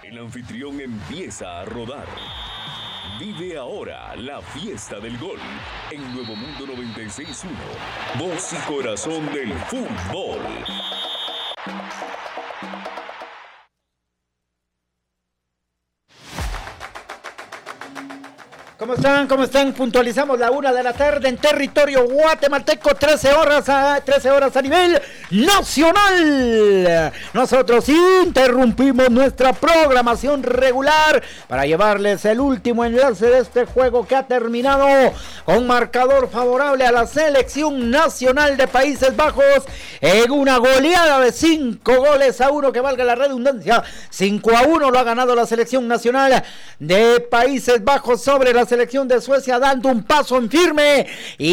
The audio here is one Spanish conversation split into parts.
El anfitrión empieza a rodar. Vive ahora la fiesta del gol en Nuevo Mundo 96.1. Voz y corazón del fútbol. ¿Cómo están? ¿Cómo están? Puntualizamos la 1 de la tarde en territorio guatemalteco, 13 horas a nivel nacional. Nosotros interrumpimos nuestra programación regular para llevarles el último enlace de este juego que ha terminado con marcador favorable a la selección nacional de Países Bajos en una goleada de 5-1, que valga la redundancia. 5-1 lo ha ganado la selección nacional de Países Bajos sobre la selección de Suecia, dando un paso en firme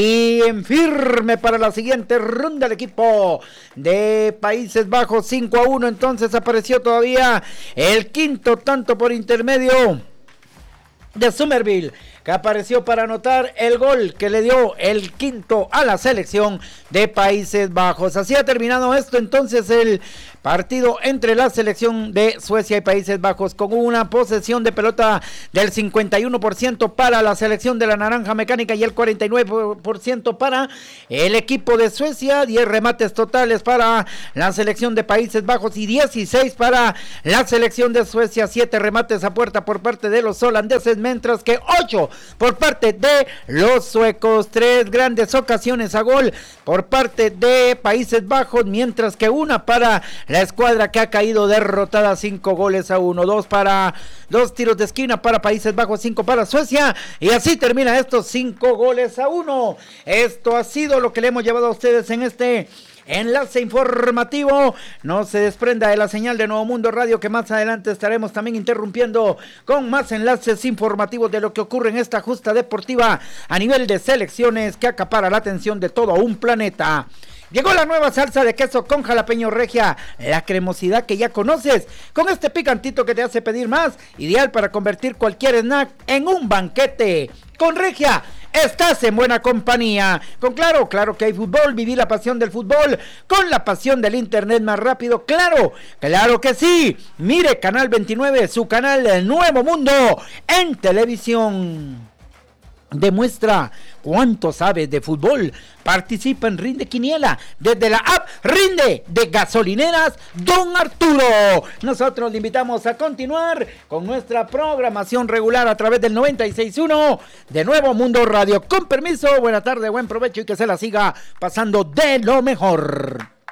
para la siguiente ronda. El equipo de Países Bajos 5-1, entonces apareció todavía el quinto tanto por intermedio de Somerville, que apareció para anotar el gol que le dio el quinto a la selección de Países Bajos. Así ha terminado esto entonces el partido entre la selección de Suecia y Países Bajos, con una posesión de pelota del 51% para la selección de la Naranja Mecánica y el 49% para el equipo de Suecia. 10 remates totales para la selección de Países Bajos y 16 para la selección de Suecia. 7 remates a puerta por parte de los holandeses, mientras que 8 por parte de los suecos. 3 grandes ocasiones a gol por parte de Países Bajos, mientras que una para la escuadra que ha caído derrotada 5-1. 2 tiros de esquina para Países Bajos, 5 para Suecia, y así termina esto, 5-1. Esto ha sido lo que le hemos llevado a ustedes en este enlace informativo. No se desprenda de la señal de Nuevo Mundo Radio, que más adelante estaremos también interrumpiendo con más enlaces informativos de lo que ocurre en esta justa deportiva a nivel de selecciones que acapara la atención de todo un planeta. Llegó la nueva salsa de queso con jalapeño Regia, la cremosidad que ya conoces, con este picantito que te hace pedir más, ideal para convertir cualquier snack en un banquete. Con Regia estás en buena compañía. Con Claro que hay fútbol, viví la pasión del fútbol con la pasión del internet más rápido. Claro que sí. Mire Canal 29, su canal del Nuevo Mundo en televisión. Demuestra cuánto sabes de fútbol. Participa en Rinde Quiniela desde la app Rinde de Gasolineras Don Arturo. Nosotros le invitamos a continuar con nuestra programación regular a través del 96.1 de Nuevo Mundo Radio. Con permiso, buena tarde, buen provecho y que se la siga pasando de lo mejor.